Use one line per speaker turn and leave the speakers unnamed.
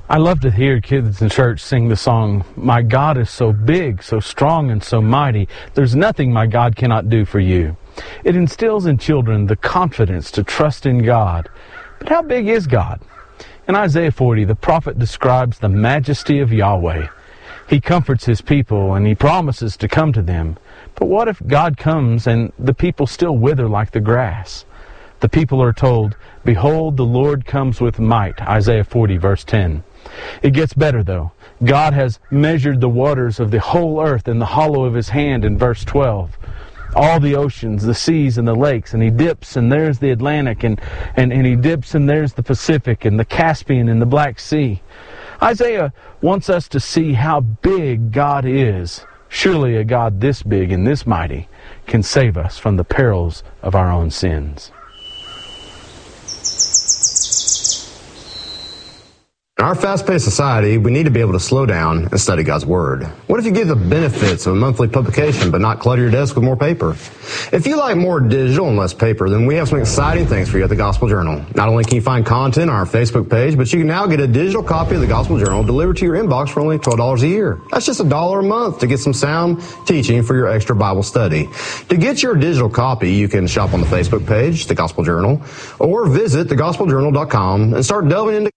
I love to hear kids in church sing the song, "My God is so big, so strong, and so mighty. There's nothing my God cannot do for you." It instills in children the confidence to trust in God. But how big is God? In Isaiah 40, the prophet describes the majesty of Yahweh. He comforts His people and He promises to come to them. But what if God comes and the people still wither like the grass? The people are told, "Behold, the Lord comes with might," Isaiah 40, verse 10. It gets better, though. God has measured the waters of the whole earth in the hollow of His hand in verse 12. All the oceans, the seas, and the lakes, and He dips, and there's the Atlantic, and He dips, and there's the Pacific, and the Caspian, and the Black Sea. Isaiah wants us to see how big God is. Surely a God this big and this mighty can save us from the perils of our own sins.
In our fast-paced society, we need to be able to slow down and study God's Word. What if you get the benefits of a monthly publication but not clutter your desk with more paper? If you like more digital and less paper, then we have some exciting things for you at the Gospel Journal. Not only can you find content on our Facebook page, but you can now get a digital copy of the Gospel Journal delivered to your inbox for only $12 a year. That's just $1 a month to get some sound teaching for your extra Bible study. To get your digital copy, you can shop on the Facebook page, the Gospel Journal, or visit thegospeljournal.com and start delving into